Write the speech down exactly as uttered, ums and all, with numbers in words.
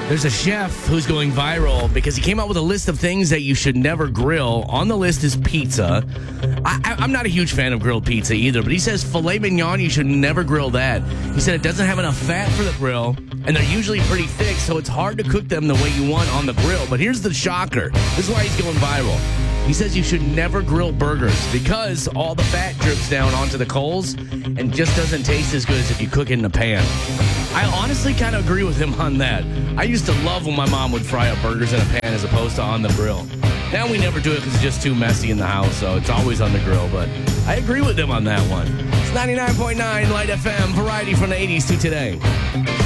There's a chef who's going viral because he came out with a list of things that you should never grill. On the list is pizza. I, I, I'm not a huge fan of grilled pizza either, but he says filet mignon, you should never grill that. He said it doesn't have enough fat for the grill, and they're usually pretty thick, so it's hard to cook them the way you want on the grill. But here's the shocker. This is why he's going viral. He says you should never grill burgers because all the fat drips down onto the coals and just doesn't taste as good as if you cook it in a pan. I honestly kind of agree with him on that. I used to love when my mom would fry up burgers in a pan as opposed to on the grill. Now we never do it because it's just too messy in the house, so it's always on the grill. But I agree with him on that one. It's ninety-nine point nine Light F M, variety from the eighties to today.